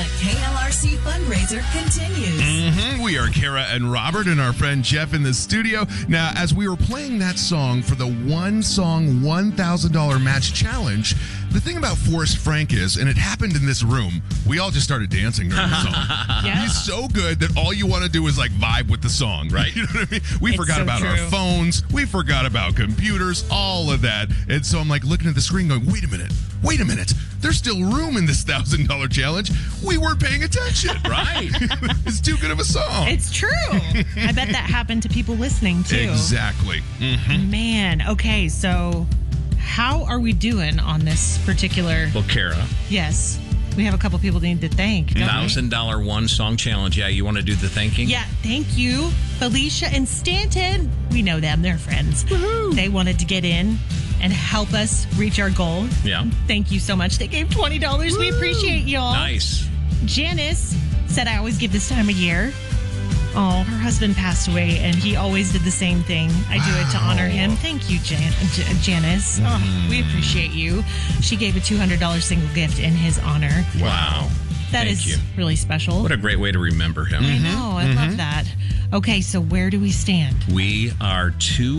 KLRC fundraiser continues. We are Kara and Robert and our friend Jeff in the studio. Now, as we were playing that song for the One Song $1,000 Match Challenge, the thing about Forrest Frank is, and it happened in this room, we all just started dancing during the song. Yeah. He's so good that all you want to do is like vibe with the song, right? You know what I mean? We It's forgot so about our true. phones. We forgot about computers, all of that. And so I'm like looking at the screen going, wait a minute. There's still room in this $1,000 challenge. We weren't paying attention. Right. It's too good of a song. It's true. I bet that happened to people listening, too. Exactly. Man, okay, so how are we doing on this particular... Well, Kara, Yes, we have a couple people need to thank, don't we? $1,000 one song challenge. Yeah, you want to do the thanking? Yeah, thank you. Felicia and Stanton. We know them. They're friends. Woohoo. They wanted to get in and help us reach our goal. Yeah. Thank you so much. They gave $20. We appreciate y'all. Nice. Janice said, I always give this time of year. Oh, her husband passed away, and he always did the same thing. I do it to honor him. Thank you, Janice. Oh, we appreciate you. She gave a $200 single gift in his honor. Wow. That Thank is you. really special. What a great way to remember him. I know. I love that. Okay, so where do we stand? We are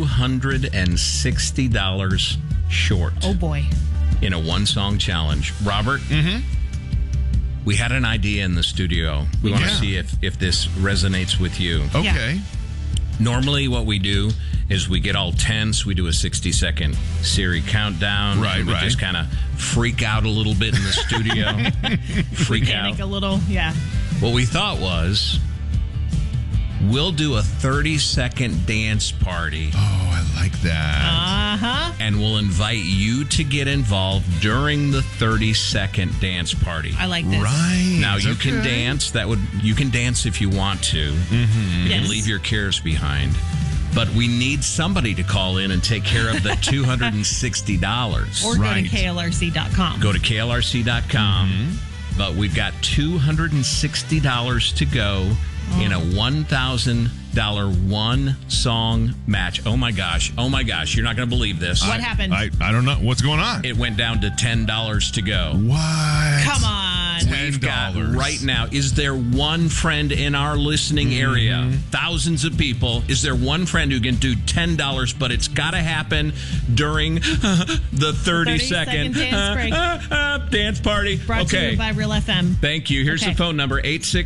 $260 short Oh, boy. in a one song challenge. Robert, we had an idea in the studio. We want to see if this resonates with you. Okay. Normally, what we do is we get all tense. We do a 60-second Siri countdown. Right, and we right. just kind of freak out a little bit in the studio. Freak out. Panic a little. Yeah. What we thought was, we'll do a 30-second dance party, Oh, I like that. Uh-huh. and we'll invite you to get involved during the 30-second dance party. I like this. Right. Now you can Okay. dance. You can dance if you want to. You Yes. can leave your cares behind. But we need somebody to call in and take care of the $260. Or go Right. to KLRC.com. Go to KLRC.com. But we've got $260 to go in a $1,000 one song match. Oh my gosh. You're not going to believe this. What happened? I don't know. What's going on? It went down to $10 to go. What? Come on. We've got $10. right now. Is there one friend in our listening area? Thousands of people. Is there one friend who can do $10? But it's got to happen during the 30-second dance break. dance party. Brought to Okay. you by Real FM. Thank you. Here's Okay. the phone number: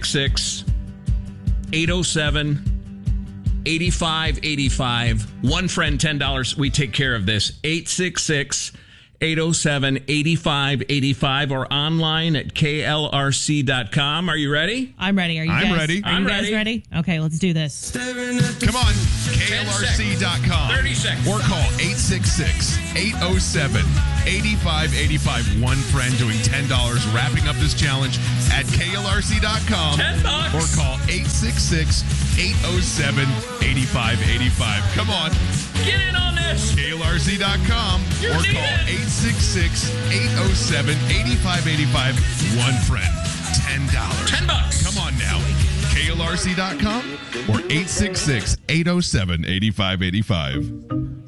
866-807-8585. One friend, $10. We take care of this. 866-807-8585 or online at klrc.com. Are you ready? I'm ready. Are you I'm guys ready. Are I'm you guys ready. ready? Okay, let's do this. Come on. KLRC.com. 30 seconds. Or call 866-807-8585. One friend doing $10, wrapping up this challenge at KLRC.com. $10. Or call 866-807-8585. Come on. Get in on this. KLRC.com. You Or need call it. 866-807-8585. One friend. $10. $10. Come on now. KLRC.com or 866-807-8585.